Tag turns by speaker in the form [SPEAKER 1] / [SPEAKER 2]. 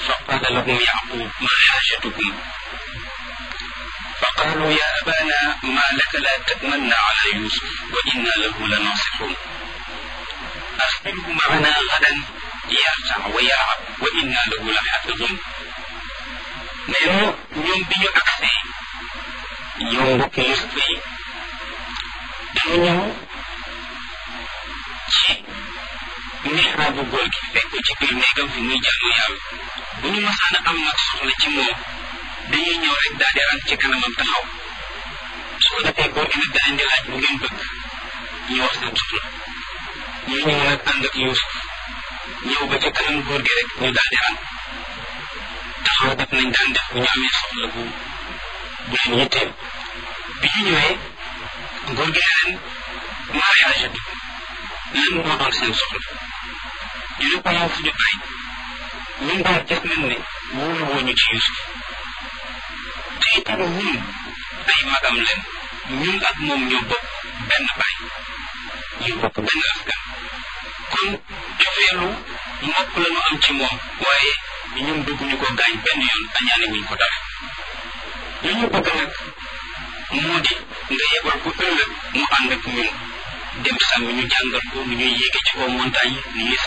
[SPEAKER 1] فقال لهم يعقوب ما حاجتكم فقالوا يا أبانا ما لك لا تأمنا على يوسف وإنا له لناصحون أرسله معنا غدا يرتع ويلعب وإنا له لحافظون nee na ñoom bi ñu agsee ñoom mbokki Yuusuf yi dañu ñëw ci mihraabu góor gi fekk ko ci biir néegam fi muy jaamu yàlla bu ñu masaan a am nag soxla ci moom dañuy ñëw rek daal di rang ci kanamam taxaw su ko defee góor gi nag da leen di laaj bu ngeen bëgg ñu wax seen soxla ñu ñëw nag ànd ak Yuusuf ñëw ba ca kanam góor gi rek ñu daal di rang taxaw def nañ daan def bu ñu amee soxla bu leen yitteel bi ñu ñëwee góor gi ne leen maa xaajatukum lan moo doon seen soxla ñu ne ko yow fu ñu bàyyi ñun daal gis nañ ne wóolu woo ñu ci Yuusuf te itam ñun ay magam leen ñun ak moom ñoo bokk benn baay ñu bokk benn askan kon cofeelu mbokk la ñu am ci moom waaye ñun bëgguñu ko gaañ benn yoon añaane wuñ ko dara li ñu bëgg nag moo di nga yebal ko ëllëg mu ànd ak ñun dem sàmm ñu jàngal ko nu ñuy yéege ci kaw montagne ni ñuy